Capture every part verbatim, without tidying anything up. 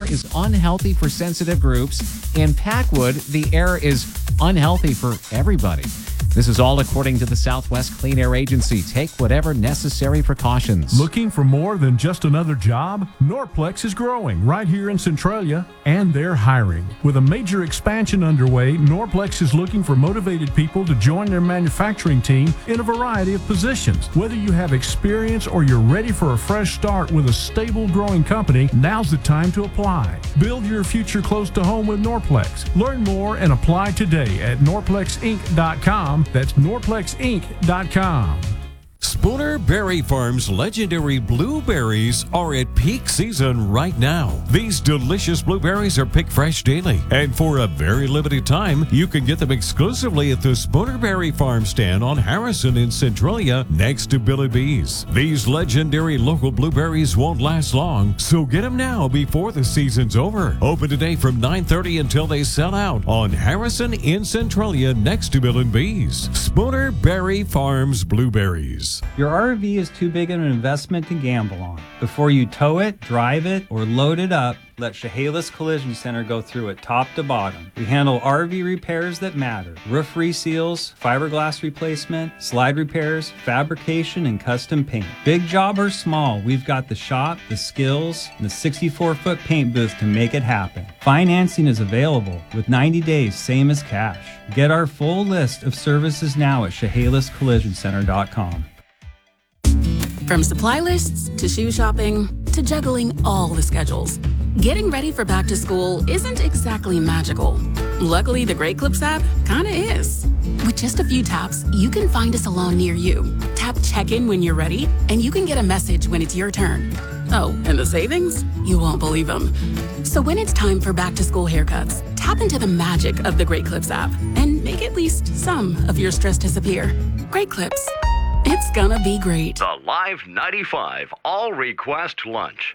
is unhealthy for sensitive groups. In Packwood, the air is unhealthy for everybody. This is all according to the Southwest Clean Air Agency. Take whatever necessary precautions. Looking for more than just another job? Norplex is growing right here in Centralia, and they're hiring. With a major expansion underway, Norplex is looking for motivated people to join their manufacturing team in a variety of positions. Whether you have experience or you're ready for a fresh start with a stable, growing company, now's the time to apply. Build your future close to home with Norplex. Learn more and apply today at norplex inc dot com. That's norplex inc dot com. Spooner Berry Farm's legendary blueberries are at peak season right now. These delicious blueberries are picked fresh daily, and for a very limited time, you can get them exclusively at the Spooner Berry Farm stand on Harrison in Centralia next to Billy B's. These legendary local blueberries won't last long, so get them now before the season's over. Open today from nine thirty until they sell out on Harrison in Centralia next to Billy B's. Spooner Berry Farms Blueberries. Your R V is too big of an investment to gamble on. Before you tow it, drive it, or load it up, let Chehalis Collision Center go through it top to bottom. We handle R V repairs that matter. Roof reseals, fiberglass replacement, slide repairs, fabrication, and custom paint. Big job or small, we've got the shop, the skills, and the sixty-four foot paint booth to make it happen. Financing is available with ninety days, same as cash. Get our full list of services now at chehalis collision center dot com. From supply lists to shoe shopping to juggling all the schedules, getting ready for back to school isn't exactly magical. Luckily, the Great Clips app kinda is. With just a few taps, you can find a salon near you. Tap check-in when you're ready, and you can get a message when it's your turn. Oh, and the savings? You won't believe them. So when it's time for back to school haircuts, tap into the magic of the Great Clips app and make at least some of your stress disappear. Great Clips. It's gonna be great. The Live ninety-five All Request Lunch.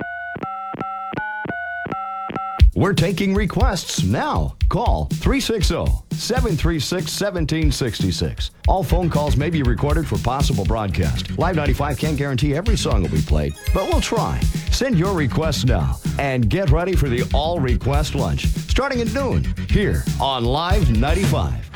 We're taking requests now. Call three six zero, seven three six, one seven six six. All phone calls may be recorded for possible broadcast. Live ninety-five can't guarantee every song will be played, but we'll try. Send your requests now and get ready for the All Request Lunch starting at noon here on Live ninety-five.